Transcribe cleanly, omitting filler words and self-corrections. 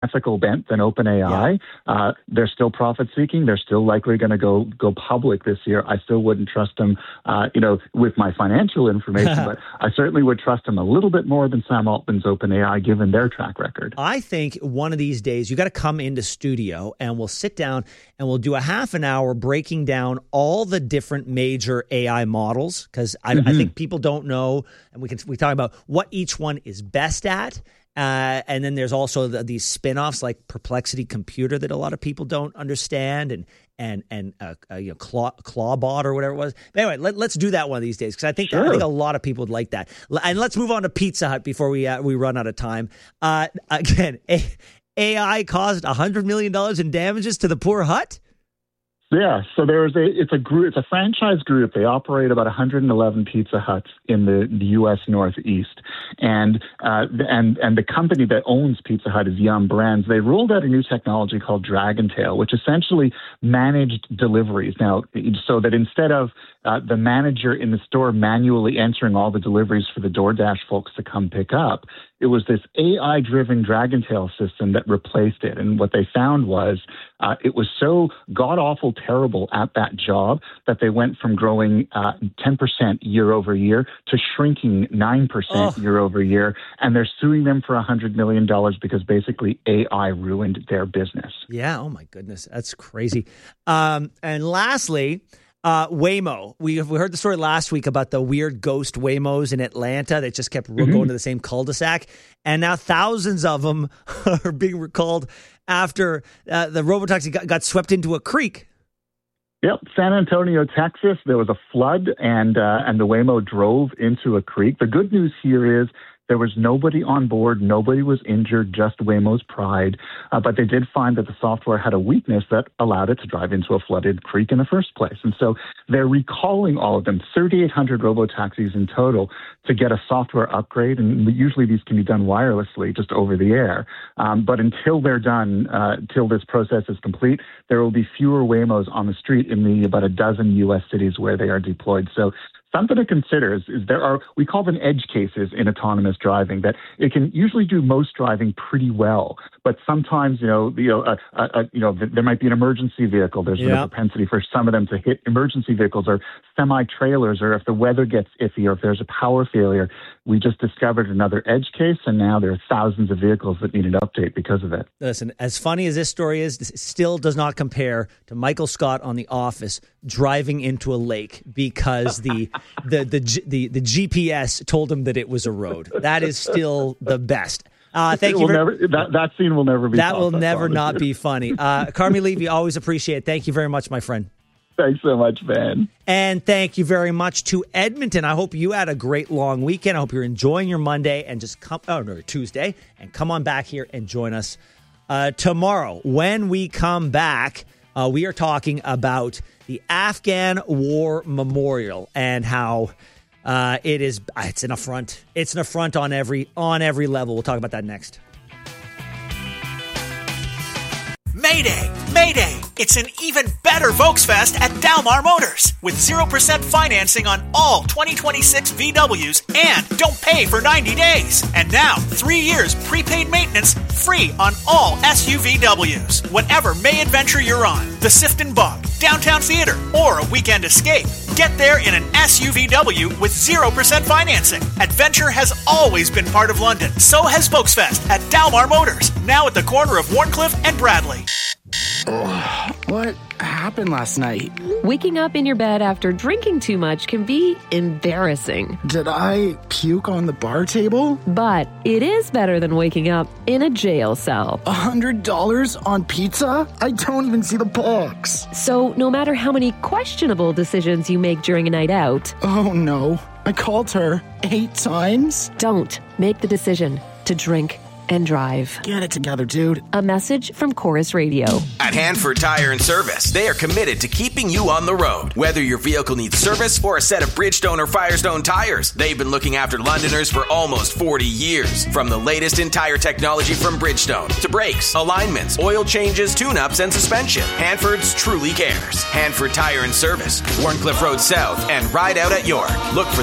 ethical bent than OpenAI. Yeah. They're still profit-seeking. They're still likely going to go public this year. I still wouldn't trust them, with my financial information, but I certainly would trust them a little bit more than Sam Altman's OpenAI, given their track record. I think one of these days you got to come into studio and we'll sit down and we'll do a half an hour breaking down all the different major AI models, because I think people don't know, and we talk about what each one is best at. And then there's also these spin-offs like Perplexity Computer that a lot of people don't understand, and Clawbot or whatever it was. But anyway, let's do that one of these days, because I think a lot of people would like that. And let's move on to Pizza Hut before we run out of time. Again, AI caused $100 million in damages to the poor Hut. Yeah, so it's a franchise group. They operate about 111 Pizza Huts in the U.S. Northeast, and the company that owns Pizza Hut is Yum Brands. They rolled out a new technology called Dragontail, which essentially managed deliveries. Now, so that instead of the manager in the store manually entering all the deliveries for the DoorDash folks to come pick up, it was this AI-driven Dragontail system that replaced it. And what they found was it was so god-awful terrible at that job that they went from growing 10% year over year to shrinking 9% year over year. And they're suing them for $100 million because basically AI ruined their business. Yeah, oh my goodness, that's crazy. And lastly, Waymo. We heard the story last week about the weird ghost Waymos in Atlanta that just kept going to the same cul-de-sac. And now thousands of them are being recalled after the robotaxi got swept into a creek. Yep, San Antonio, Texas. There was a flood and the Waymo drove into a creek. The good news here is there was nobody on board. Nobody was injured, just Waymo's pride. But they did find that the software had a weakness that allowed it to drive into a flooded creek in the first place. And so they're recalling all of them, 3,800 robotaxis in total, to get a software upgrade. And usually these can be done wirelessly, just over the air. But until they're done, till this process is complete, there will be fewer Waymos on the street in about a dozen U.S. cities where they are deployed. So something to consider is we call them edge cases in autonomous driving, that it can usually do most driving pretty well, but sometimes there might be an emergency vehicle. There's a propensity for some of them to hit emergency vehicles or semi-trailers, or if the weather gets iffy, or if there's a power failure. We just discovered another edge case, and now there are thousands of vehicles that need an update because of it. Listen, as funny as this story is, this still does not compare to Michael Scott on The Office driving into a lake because the GPS told him that it was a road. That is still the best. Thank you. That scene will never be. That will never not be funny. Carmi Levy, always appreciate it. Thank you very much, my friend. Thanks so much, man. And thank you very much to Edmonton. I hope you had a great long weekend. I hope you're enjoying your Monday and just Tuesday, and come on back here and join us tomorrow. When we come back, we are talking about the Afghan War Memorial and how it's an affront. It's an affront on every level. We'll talk about that next. Mayday! Mayday! It's an even better Volksfest at Dalmar Motors with 0% financing on all 2026 VWs and don't pay for 90 days. And now, 3 years prepaid maintenance free on all SUVWs. Whatever May adventure you're on, the Sifton Bog, Downtown Theater, or a weekend escape, get there in an SUVW with 0% financing. Adventure has always been part of London. So has Volksfest at Dalmar Motors, now at the corner of Warncliffe and Bradley. What happened last night? Waking up in your bed after drinking too much can be embarrassing. Did I puke on the bar table? But it is better than waking up in a jail cell. $100 on pizza? I don't even see the box. So no matter how many questionable decisions you make during a night out... Oh no, I called her 8 times? Don't make the decision to drink and drive. Get it together, dude. A message from Chorus Radio. At Hanford Tire and Service, they are committed to keeping you on the road. Whether your vehicle needs service or a set of Bridgestone or Firestone tires, they've been looking after Londoners for almost 40 years. From the latest in tire technology from Bridgestone to brakes, alignments, oil changes, tune-ups, and suspension, Hanford's truly cares. Hanford Tire and Service, Warncliffe Road South, and Ride Out at York. Look for